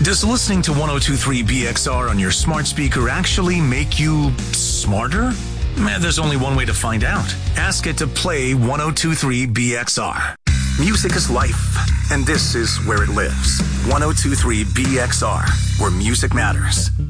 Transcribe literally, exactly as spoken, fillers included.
Does listening to one oh two point three B X R on your smart speaker actually make you smarter? Eh, there's only one way to find out. Ask it to play one oh two point three B X R. Music is life, and this is where it lives. one oh two point three B X R, where music matters.